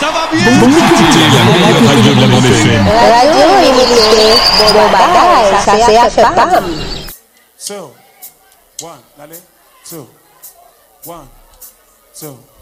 Ça va bien? La radio de la bande FM. Radio illimité, bon bagaille, ça c'est à faire pam. So, one, allez, two, one, two.